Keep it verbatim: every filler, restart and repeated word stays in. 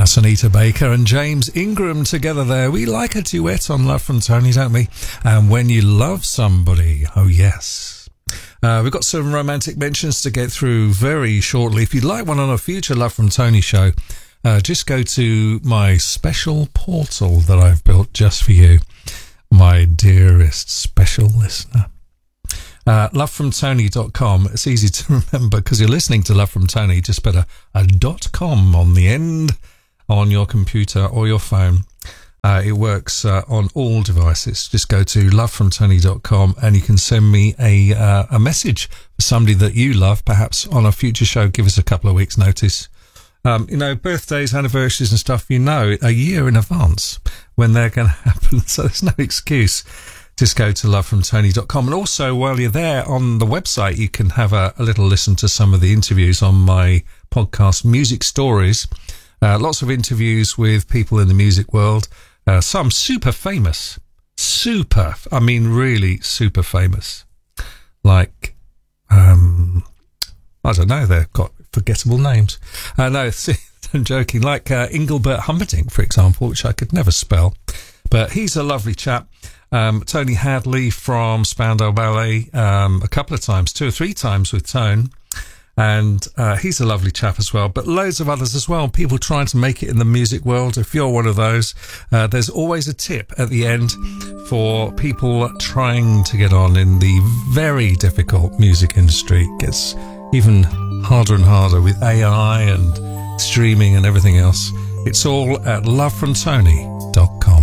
That's Anita Baker and James Ingram together there. We like a duet on Love from Tony, don't we? And When You Love Somebody, oh yes. Uh, we've got some romantic mentions to get through very shortly. If you'd like one on a future Love from Tony show, uh, just go to my special portal that I've built just for you, my dearest special listener. Uh, love from tony dot com. It's easy to remember because you're listening to Love from Tony. Just put a, a dot com on the end on your computer or your phone. Uh, it works uh, on all devices. Just go to love from tony dot com and you can send me a uh, a message for somebody that you love, perhaps on a future show. Give us a couple of weeks' notice. Um, you know, birthdays, anniversaries and stuff, you know, a year in advance when they're going to happen. So there's no excuse. Just go to love from tony dot com. And also, while you're there on the website, you can have a, a little listen to some of the interviews on my podcast, Music Stories. Uh, lots of interviews with people in the music world. Uh, some super famous. Super. I mean, really super famous. Like, um, I don't know, they've got forgettable names. Uh, no, I'm joking. Like uh, Engelbert Humperdinck, for example, which I could never spell. But he's a lovely chap. Um, Tony Hadley from Spandau Ballet, um, a couple of times, two or three times with Tone. And uh, he's a lovely chap as well, but loads of others as well. People trying to make it in the music world. If you're one of those, uh, there's always a tip at the end for people trying to get on in the very difficult music industry. It gets even harder and harder with A I and streaming and everything else. It's all at love from tony dot